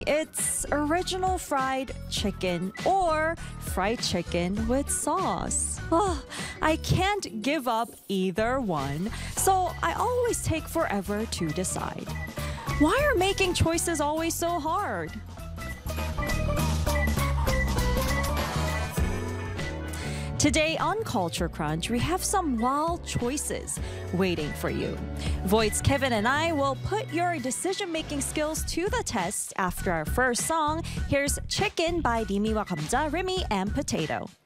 It's original fried chicken or fried chicken with sauce. Oh, I can't give up either one, so I always take forever to decide. Why are making choices always so hard? Today on Culture Crunch, we have some wild choices waiting for you. Voight's Kevin and I will put your decision-making skills to the test after our first song. Here's Chicken by Dimiwa Kamja, Rimi, and Potato.